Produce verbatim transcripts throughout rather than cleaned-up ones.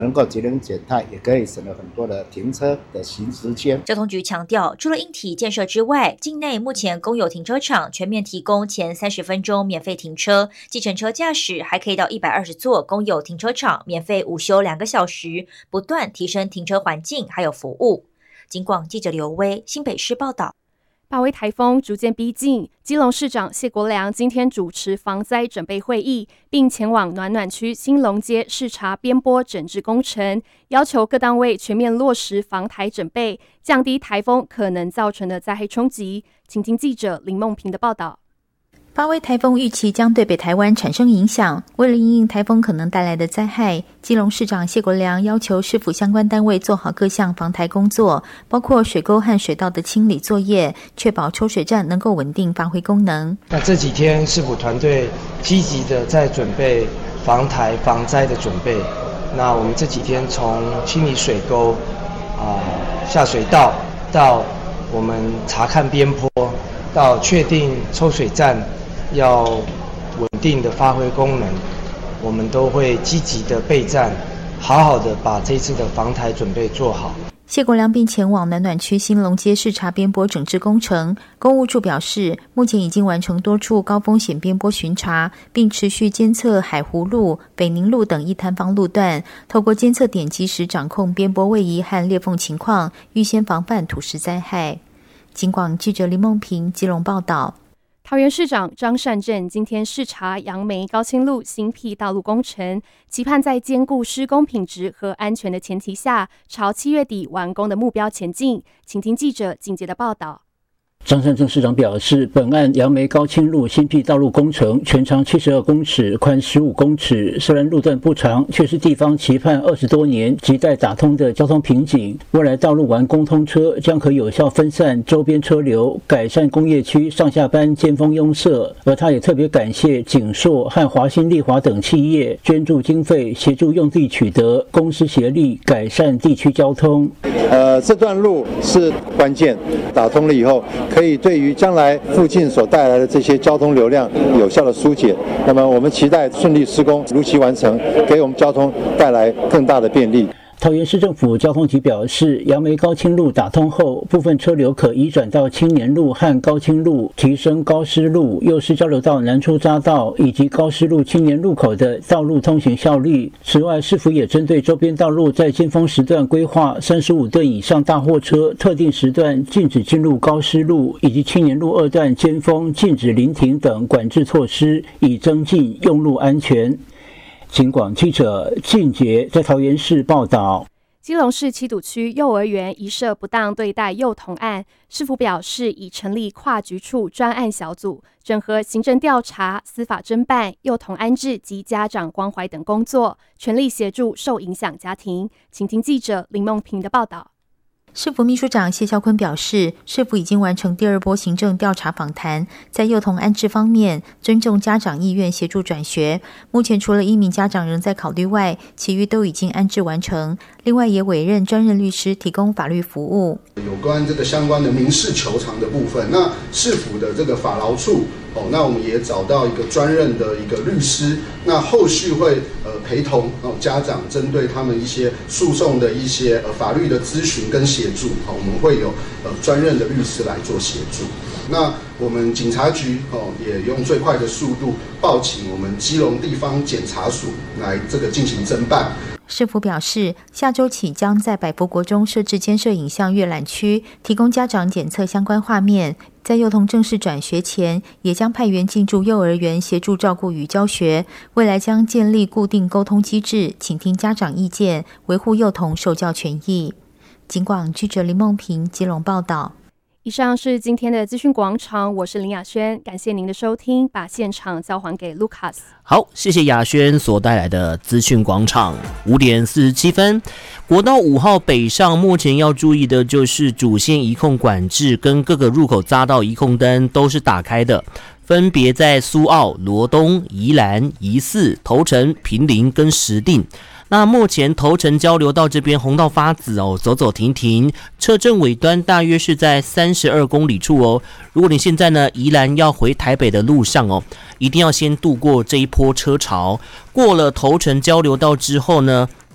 能够节能减碳，也可以省了很多的停车的行时间。 交通局强调，除了硬体建设之外，境内目前公有停车场全面提供前三十分钟免费停车，计程车驾驶还可以到一百二十座公有停车场免费午休两个小时，不断提升停车环境还有服务。警广记者刘威新北市报道。 八威台风逐渐逼近，基隆市长谢国良今天主持防灾准备会议，并前往暖暖区兴隆街视察边坡整治工程，要求各单位全面落实防台准备，降低台风可能造成的灾害冲击。请听记者林梦平的报道。 八威台风预期将对北台湾产生影响，为了因应台风可能带来的灾害，基隆市长谢国良要求市府相关单位做好各项防台工作，包括水沟和水道的清理作业，确保抽水站能够稳定发挥功能。 那这几天市府团队积极的在准备防台防灾的准备，那我们这几天从清理水沟、啊、下水道，到我们查看边坡，到确定抽水站要稳定的发挥功能，我们都会积极的备战，好好的把这次的防台准备做好。 谢国良并前往暖暖区兴隆街视察边坡整治工程。公务处表示，目前已经完成多处高风险边坡巡查，并持续监测海湖路、北宁路等一摊方路段，透过监测点及时掌控边坡位移和裂缝情况，预先防范土石灾害。警广记者林梦平基隆报道。 桃园市长张善政今天视察杨梅高清路新辟道路工程，期盼在兼顾施工品质和安全的前提下，朝七月底完工的目标前进。请听记者紧接的报道。 张善政市长表示，本案杨梅高清路新辟道路工程全长七十二公尺，宽十五公尺，虽然路段不长，却是地方期盼二十多年亟待打通的交通瓶颈。未来道路完工通车，将可有效分散周边车流，改善工业区上下班尖峰拥塞。而他也特别感谢景硕和华新丽华等企业捐助经费，协助用地取得，公私协力改善地区交通。 呃，这段路是关键，打通了以后，可以对于将来附近所带来的这些交通流量有效的疏解。那么我们期待顺利施工，如期完成，给我们交通带来更大的便利。 桃园市政府交通局表示，杨梅高清路打通后，部分车流可移转到青年路和高清路，提升高师路、幼师交流道南出匝道以及高师路青年路口的道路通行效率。此外，市府也针对周边道路在尖峰时段规划三十五吨以上大货车特定时段禁止进入高师路，以及青年路二段尖峰禁止临停等管制措施，以增进用路安全。警广记者靳杰在桃园市报道。 基隆市七堵区幼儿园疑涉不当对待幼童案，市府表示已成立跨局处专案小组，整合行政调查、司法侦办、幼童安置及家长关怀等工作，全力协助受影响家庭。请听记者林梦平的报道。 市府秘书长谢孝坤表示，市府已经完成第二波行政调查访谈，在幼童安置方面，尊重家长意愿协助转学。目前除了一名家长仍在考虑外，其余都已经安置完成。另外也委任专任律师提供法律服务。 有关这个相关的民事求偿的部分，那市府的这个法劳处哦，那我们也找到一个专任的一个律师，那后续会呃陪同哦家长针对他们一些诉讼的一些呃法律的咨询跟协助，好，我们会有呃专任的律师来做协助。那我们警察局哦也用最快的速度报请我们基隆地方检察署来这个进行侦办。 市府表示，下周起将在百福国中设置监视影像阅览区，提供家长检测相关画面。在幼童正式转学前，也将派员进驻幼儿园协助照顾与教学。未来将建立固定沟通机制，倾听家长意见，维护幼童受教权益。警广记者林梦平基隆报道。 以上是今天的资讯广场，我是林雅轩，感谢您的收听，把现场交还给 Lucas。 好，谢谢雅轩所带来的资讯广场。五点四十七分，国道五号北上，目前要注意的就是主线移控管制跟各个入口匝道移控灯都是打开的，分别在苏澳、罗东、宜兰、宜四、头城、坪林跟石碇。那目前头城交流道这边红到发紫哦，走走停停，车阵尾端大约是在三十二公里处哦。如果你现在呢宜兰要回台北的路上哦，一定要先度过这一波车潮，过了头城交流道之后呢，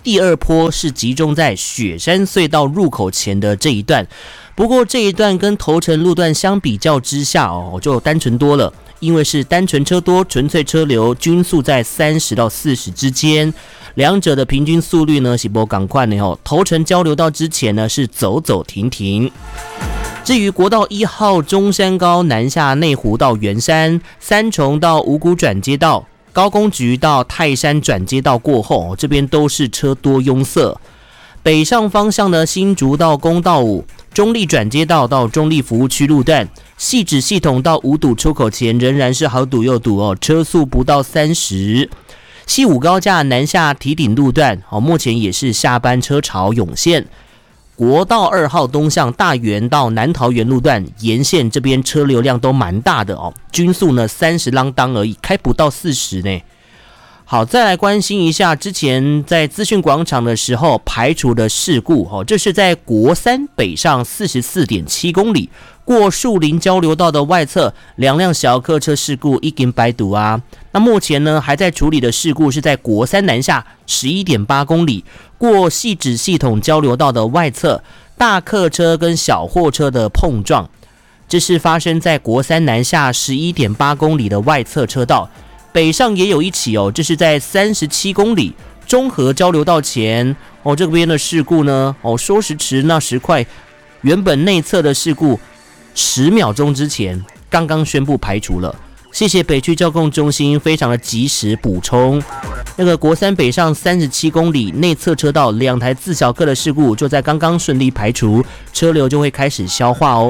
第二波是集中在雪山隧道入口前的这一段。不过这一段跟头城路段相比较之下哦，就单纯多了，因为是单纯车多，纯粹车流，均速在三十到四十之间。两者的平均速率呢，是不赶快呢哦。头城交流道之前呢是走走停停。至于国道一号中山高南下内湖到圆山，三重到五股转接道，高工局到泰山转接道过后，这边都是车多拥塞。北上方向的新竹到公道五，中立转接道到中立服务区路段，汐止系统到五堵出口前仍然是好堵又堵哦，车速不到三十。西武高架南下堤顶路段哦，目前也是下班车潮涌现。国道二号东向大园到南桃园路段沿线这边车流量都蛮大的哦，均速呢三十啷当而已，开不到四十呢。好，再来关心一下之前在资讯广场的时候排除的事故哦，这是在国三北上 四十四点七公里过树林交流道的外侧，两辆小客车事故已经白堵啊。那目前呢还在处理的事故是在国三南下 十一点八公里过汐止系统交流道的外侧，大客车跟小货车的碰撞，这是发生在国三南下 十一点八公里的外侧车道。北上也有一起哦，这是在三十七公里中和交流道前哦，这边的事故呢哦，说时迟那时快，原本内侧的事故十秒钟之前刚刚宣布排除了。谢谢北区交控中心非常的及时补充，那个国三北上三十七公里内侧车道两台自小客的事故就在刚刚顺利排除，车流就会开始消化哦。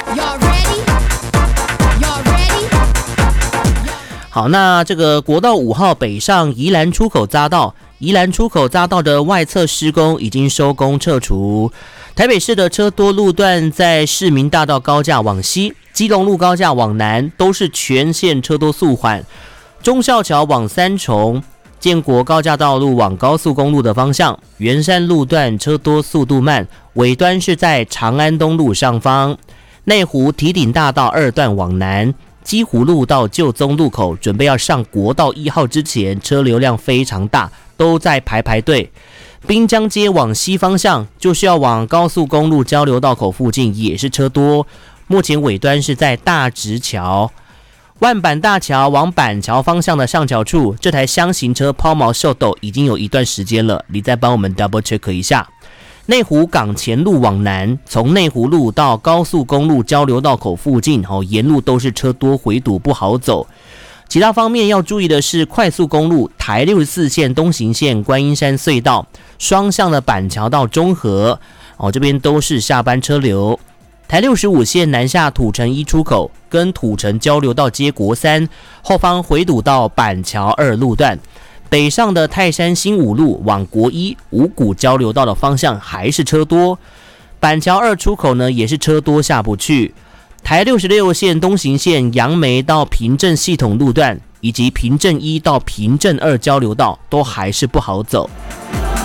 好，那这个国道五号北上宜兰出口匝道，宜兰出口匝道的外侧施工已经收工撤除。台北市的车多路段在市民大道高架往西，基隆路高架往南都是全线车多速缓。忠孝桥往三重，建国高架道路往高速公路的方向，圆山路段车多速度慢，尾端是在长安东路上方。内湖堤顶大道二段往南，基湖路到旧宗路口，准备要上国道一号之前，车流量非常大，都在排排队。滨江街往西方向，就是要往高速公路交流道口附近，也是车多。目前尾端是在大直桥。万板大桥往板桥方向的上桥处，这台箱型车抛锚秀逗已经有一段时间了，你再帮我们 double check 一下。内湖港前路往南，从内湖路到高速公路交流道口附近，哦，沿路都是车多回堵，不好走。其他方面要注意的是，快速公路台六十四线东行线观音山隧道双向的板桥到中和，哦，这边都是下班车流。台六十五线南下土城一出口跟土城交流道接国三，后方回堵到板桥二路段。北上的泰山新五路往国一五股交流道的方向还是车多，板桥二出口呢也是车多下不去。台六十六线东行线杨梅到平镇系统路段以及平镇一到平镇二交流道都还是不好走。